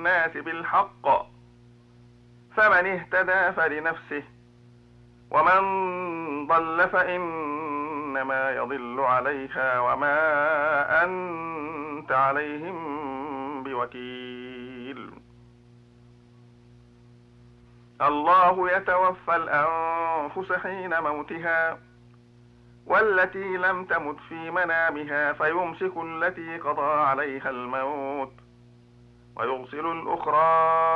الناس بالحق، فمن اهتدى فلنفسه، ومن ضل فإنما يضل عليها وما أنت عليهم بوكيل. الله يتوفى الأنفس حين موتها، والتي لم تمت في منامها فيمسك التي قضى عليها الموت ويرسل الأخرى